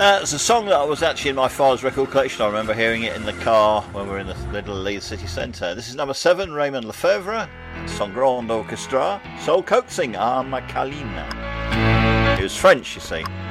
It's a song that was actually in my father's record collection. I remember hearing it in the car when we were in the little Leeds city centre. This is number 7, Raymond Lefebvre, Son Grand Orchestra, Soul Coaxing, Arma Kalina. He was French, you see.